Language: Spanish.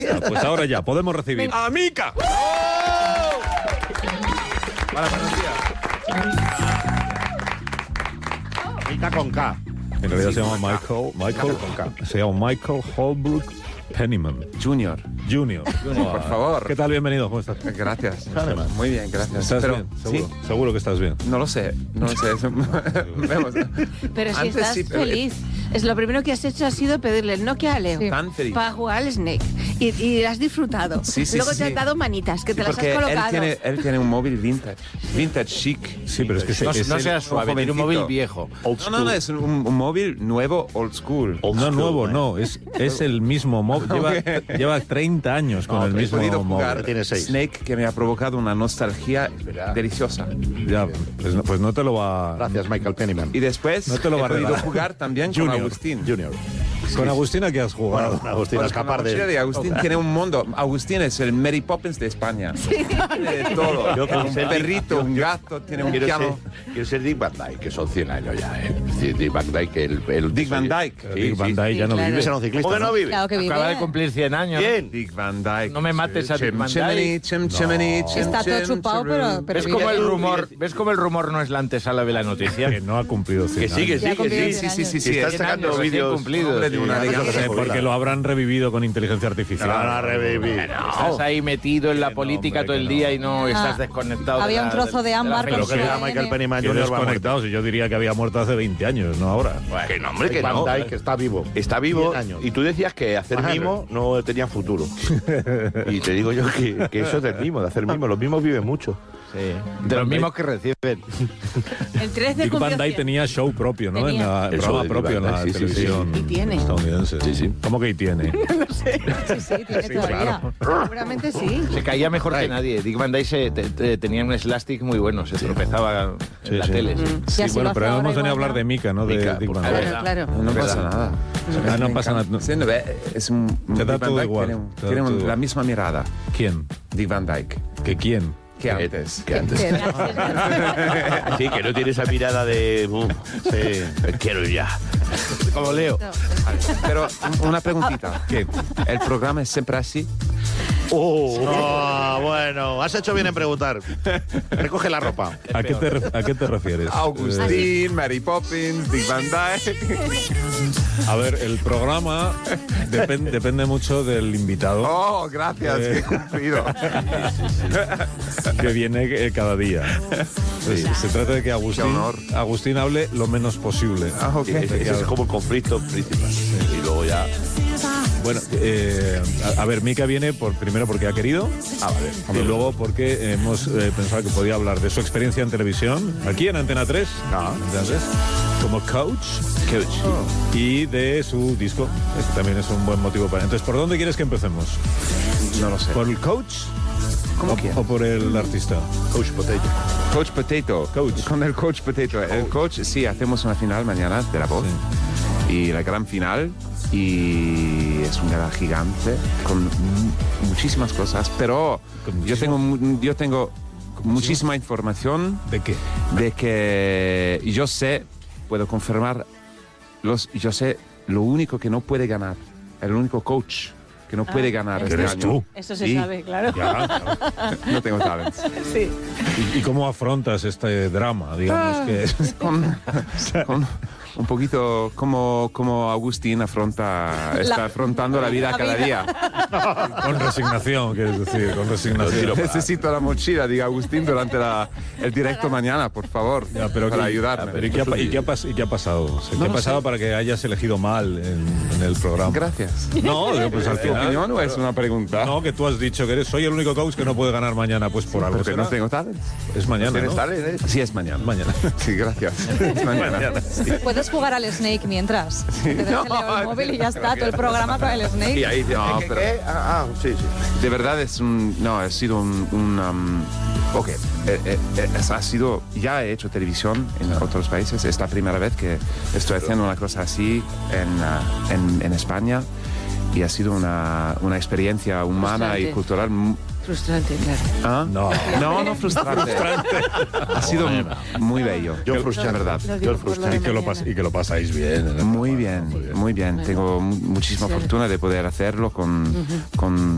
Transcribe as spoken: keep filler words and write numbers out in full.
Pues ahora ya, podemos recibir a Mika. ¡Oh! Para, buenos días. Mika con K. En realidad se llama Michael, Michael, se llama Michael Holbrook Penniman. Junior. Junior. Junior, por favor. ¿Qué tal? Bienvenido. ¿Cómo estás? Gracias. Penniman. Muy bien, gracias. ¿Estás Pero, bien? ¿Seguro? ¿sí? Seguro que estás bien. No lo sé, no lo sé. Vemos. Pero si Antes estás sí, pero- feliz. Es lo primero que has hecho ha sido pedirle el Nokia a Leo Tan feliz. para jugar al Snake. Y, y has disfrutado. Sí, sí, Luego sí, te sí. has dado manitas, que te las has Porque él colocado. tiene, él tiene un móvil vintage. Vintage chic. Sí, pero es que No, es no el- seas suave, tiene un jovencito. móvil viejo. old No, no, no, school. es un, un móvil nuevo, old school. No nuevo, no, es, es el mismo móvil. Lleva, lleva treinta años con No, el he mismo podido móvil. jugar Tiene seis. Snake, que me ha provocado una nostalgia deliciosa. Ya, pues no, pues no te lo va. Gracias, Michael Penniman. Y después No te lo va he a podido regalar. jugar también Junior. con Agustín. Junior. Con Agustina que has jugado. Bueno, Agustín, a Pues con la escapar mochila de... de Agustín tiene un mundo. Agustín es el Mary Poppins de España. Tiene de todo. Yo quiero un ser perrito, Dick- un gato, tiene un Quiero ser, piano. quiero ser Dick Van Dyke, que son cien años ya, ¿eh? Sí, Dick Van Dyke, el... el Dick Van Dyke. Dick Van Dyke ya no claro. vive. Ese era un ciclista, ¿Cómo que no vive? Claro que vive. Acaba de cumplir cien años. ¿Quién? Dick Van Dyke. No me mates a Dick Chim, Van chimney, Dyke. chim, chimney, chim, Está todo chim, chupado, chim, pero- pero ¿Ves vive. cómo el rumor, ¿ves cómo el rumor no es la antesala de la noticia? Que no ha cumplido cien Que sigue, años. Ya sigue, cumplió sigue. Sí, sí, sí, sí, Y sí. está es- sacando años, recién vídeos. cumplidos. hombre de una Sí, elegancia. Eh, porque lo habrán revivido con inteligencia artificial. No, no, revivir. Estás ahí metido en la no, política hombre, todo que el no. día y no estás Ah, desconectado. de había la- un trozo de ámbar la Pero que con felicidad. diga Michael Penniman Que Junior va muerto. desconectados. Y yo diría que había muerto hace veinte años, no ahora. Que no, hombre, que Dick Van no. Dyke Que está vivo. Está vivo cien años. y tú decías que hacer Ajá. mimo no tenía futuro. Y te digo yo que, que eso es del mimo, de hacer mimo. Los mimos viven mucho. Sí, de los mismos que reciben. El trece Dick Van cumplió Dyke cien. tenía show propio, ¿no? Tenía. En la, El programa show de Dick propio en Van la Dyke, sí, sí, sí. televisión Y tiene. estadounidense. Sí, sí. ¿Cómo que y tiene? Sí, sí, tiene todavía. Seguramente sí. Se caía mejor que Right. nadie. Dick Van Dyke se- te- te- tenía un slastic muy bueno, se tropezaba en Sí, la sí. tele. sí. Mm. Sí, así bueno, lo pero hace hemos ahora venido a igual, hablar de Mika, ¿no? De Mika, Dick por Van favor. Dyke. Claro, claro. No ¿Verdad? pasa nada. Ah, no Me pasa encanta. nada. Sí, no, ve, es un, Te Dick da Van todo Dyke igual, Tiene, un- te da tiene un- todo. la misma mirada. ¿Quién? Dick Van Dyke. ¿Que quién? Que antes. Que antes. Sí, que no tiene esa mirada de... "Bum, sí, quiero ir ya". Como Leo. Pero un- una preguntita. ¿Qué? ¿El programa es siempre así? Oh, bueno, has hecho bien en preguntar. Recoge la ropa. ¿A qué, te, ref- ¿A qué te refieres? Eh, Agustín, Mary Poppins, Dick Van Dyke. a ver, el programa depen- depende mucho del invitado Oh, gracias, Eh. qué cumplido. que viene eh, cada día. Pues, se trata de que Agustín, honor. Agustín hable lo menos posible. Ah, ok. Ese ese es como el conflicto principal. Y luego ya... Bueno, eh, a, a ver, Mika viene por, primero porque ha querido Ah, vale. y luego porque hemos eh, pensado que podía hablar de su experiencia en televisión, aquí en Antena tres, Antena tres, como coach, Coach. y de su disco. Este también es un buen motivo para... Entonces, ¿por dónde quieres que empecemos? No lo sé. ¿Por el coach ¿Cómo o, quieres? o por el artista? Coach Potato. Coach Potato. Coach. Con el Coach Potato. El Coach, sí, hacemos una final mañana de La Voz. Y la gran final. Y es un gala gigante con mu- muchísimas cosas. Pero Con yo muchísimas- tengo, mu- yo tengo muchísima información ¿De qué? de que yo sé, puedo confirmar, los, yo sé lo único que no puede ganar. El único coach que no puede ganar este eres año. tú. Eso se Sí. sabe, claro. Ya, claro. No tengo talent. Sí. ¿Y, y cómo afrontas este drama? Digamos Ah. que con, con un poquito como, como Agustín afronta, está La- afrontando la vida la cada vida. día. con resignación, quieres decir, con resignación. Necesito la mochila, diga Agustín, durante la, el directo mañana, por favor, Ya, pero para ¿qué- ayudarme. pero ¿y, qué ha, y qué ha pas- y qué ha pasado? O sea, ¿Qué No ha lo pasado sé. para que hayas elegido mal en, en el programa? Gracias. No, digo, pues al ¿Es tu final... opinión o es una pregunta? No, que tú has dicho que eres soy el único coach que no puede ganar mañana, pues por algo Porque será. no tengo talent. Es mañana, ¿Tienes ¿no? talent, eh? Sí, es mañana. Mañana. Sí, gracias. Es mañana. Puedes jugar al Snake mientras. Te dejas No, el móvil y ya está, todo el programa con el Y Snake. ahí dice, No, ¿qué, pero- qué? Ah, ah, sí, sí. De verdad es un... No, ha sido un... un, um, ok, eh, eh, eh, ha sido... Ya he hecho televisión en otros países. Es la primera vez que estoy haciendo una cosa así en, uh, en, en España. Y ha sido una, una experiencia humana y Frustrante. cultural... mu- Frustrante, claro. ¿Ah? No. No, no frustrante. Ha sido muy bello. Yo de frustrante. verdad. Lo Y, digo por lo de que lo mañana. pas- y que lo pasáis bien. en el Muy programa. bien, muy bien. Tengo mu- muchísima Sí. fortuna de poder hacerlo con, con